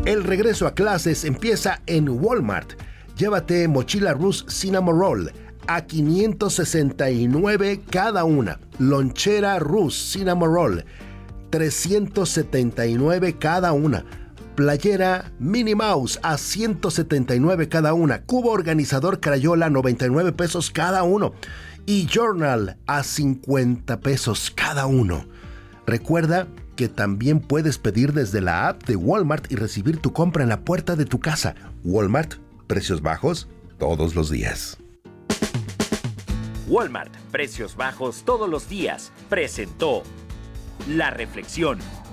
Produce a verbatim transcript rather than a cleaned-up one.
El regreso a clases empieza en Walmart. Llévate mochila Rus Cinnamon Roll a quinientos sesenta y nueve cada una. Lonchera Rus Cinnamon Roll, trescientos setenta y nueve cada una. Playera Minnie Mouse a ciento setenta y nueve cada una. Cubo organizador Crayola, noventa y nueve pesos cada uno. Y Journal a cincuenta pesos cada uno. Recuerda que también puedes pedir desde la app de Walmart y recibir tu compra en la puerta de tu casa. Walmart, precios bajos todos los días. Walmart, precios bajos todos los días, presentó La Reflexión.